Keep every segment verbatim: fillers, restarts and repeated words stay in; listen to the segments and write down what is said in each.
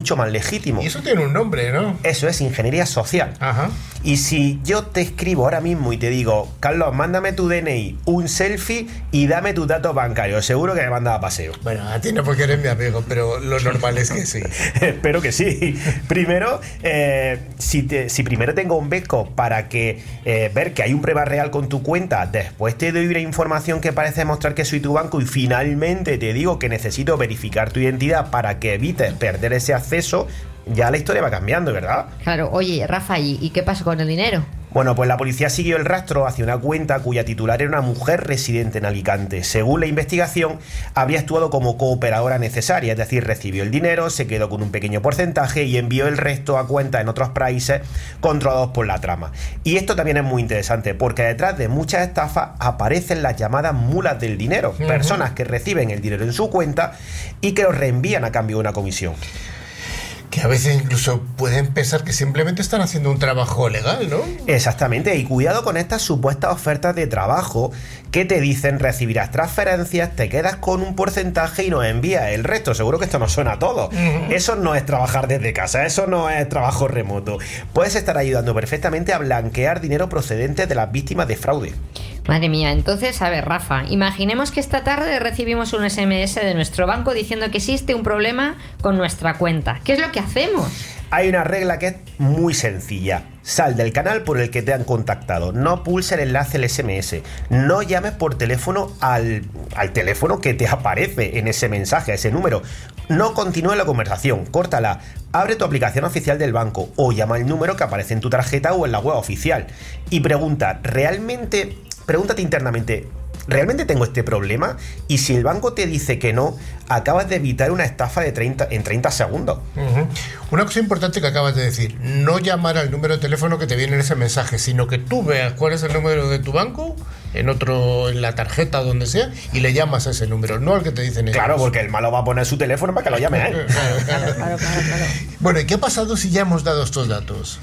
mucho más legítimo. Y eso tiene un nombre, ¿no? Eso es ingeniería social. Ajá. Y si yo te escribo ahora mismo y te digo, Carlos, mándame tu D N I, un selfie y dame tus datos bancarios, seguro que me mandas a paseo. Bueno, a ti no porque eres mi amigo, pero lo normal es que sí. Espero que sí. Primero, eh, si, te, si primero tengo un beco para que eh, ver que hay un problema real con tu cuenta, después te doy una información que parece demostrar que soy tu banco y finalmente te digo que necesito verificar tu identidad para que evites perder ese acceso, ya la historia va cambiando, ¿verdad? Claro, oye, Rafa, ¿y, ¿y qué pasó con el dinero? Bueno, pues la policía siguió el rastro hacia una cuenta cuya titular era una mujer residente en Alicante. Según la investigación, habría actuado como cooperadora necesaria, es decir, recibió el dinero, se quedó con un pequeño porcentaje y envió el resto a cuentas en otros países controlados por la trama. Y esto también es muy interesante, porque detrás de muchas estafas aparecen las llamadas mulas del dinero, uh-huh. personas que reciben el dinero en su cuenta y que lo reenvían a cambio de una comisión. Que a veces incluso pueden pensar que simplemente están haciendo un trabajo legal, ¿no? Exactamente, y cuidado con estas supuestas ofertas de trabajo que te dicen recibirás transferencias, te quedas con un porcentaje y nos envías el resto. Seguro que esto nos suena a todo. Uh-huh. Eso no es trabajar desde casa, eso no es trabajo remoto. Puedes estar ayudando perfectamente a blanquear dinero procedente de las víctimas de fraude. Madre mía, entonces, a ver, Rafa, imaginemos que esta tarde recibimos un ese eme ese de nuestro banco diciendo que existe un problema con nuestra cuenta. ¿Qué es lo que hacemos? Hay una regla que es muy sencilla. Sal del canal por el que te han contactado. No pulse el enlace del ese eme ese. No llames por teléfono al, al teléfono que te aparece en ese mensaje, a ese número. No continúe la conversación. Córtala. Abre tu aplicación oficial del banco o llama al número que aparece en tu tarjeta o en la web oficial. Y pregunta, ¿realmente... Pregúntate internamente, ¿realmente tengo este problema? Y si el banco te dice que no, acabas de evitar una estafa de treinta, en treinta segundos. Uh-huh. Una cosa importante que acabas de decir, no llamar al número de teléfono que te viene en ese mensaje, sino que tú veas cuál es el número de tu banco, en otro, en la tarjeta, donde sea, y le llamas a ese número, no al que te dicen ellos. Claro, porque el malo va a poner su teléfono para que lo llame a él. Claro, claro, claro, claro, claro. Bueno, ¿y qué ha pasado si ya hemos dado estos datos?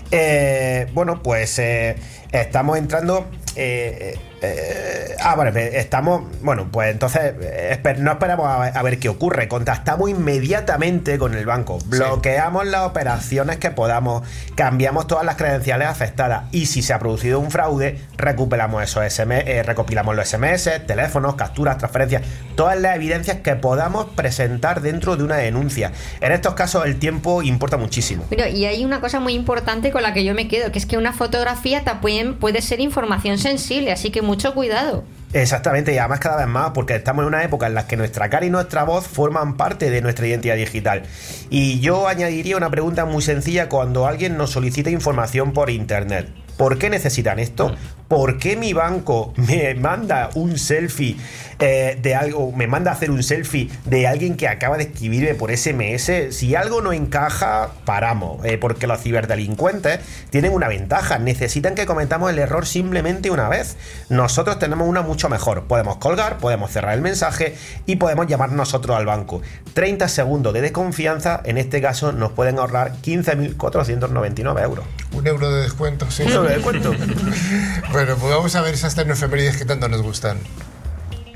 Eh, bueno, pues eh, estamos entrando... Eh, eh, ah, bueno, estamos... Bueno, pues entonces esper, no esperamos a, a ver qué ocurre. Contactamos inmediatamente con el banco. Bloqueamos sí. las operaciones que podamos. Cambiamos todas las credenciales afectadas. Y si se ha producido un fraude, recuperamos esos ese eme ese, eh, recopilamos los ese eme ese, teléfonos, capturas, transferencias, todas las evidencias que podamos presentar dentro de una denuncia. En estos casos el tiempo importa muchísimo. Mira, y hay una cosa muy importante con la que yo me quedo, que es que una fotografía también puede ser información sensible, así que mucho cuidado. Exactamente, y además cada vez más, porque estamos en una época en la que nuestra cara y nuestra voz forman parte de nuestra identidad digital. Y yo añadiría una pregunta muy sencilla cuando alguien nos solicita información por internet. ¿Por qué necesitan esto? ¿Por qué mi banco me manda un selfie eh, de algo, me manda a hacer un selfie de alguien que acaba de escribirme por ese eme ese? Si algo no encaja, paramos, eh, porque los ciberdelincuentes tienen una ventaja, necesitan que cometamos el error simplemente una vez. Nosotros tenemos una mucho mejor, podemos colgar, podemos cerrar el mensaje y podemos llamar nosotros al banco. treinta segundos de desconfianza, en este caso nos pueden ahorrar quince mil cuatrocientos noventa y nueve euros. Un euro de descuento, sí. Un euro de descuento. Bueno, pues vamos a ver esas efemérides que tanto nos gustan.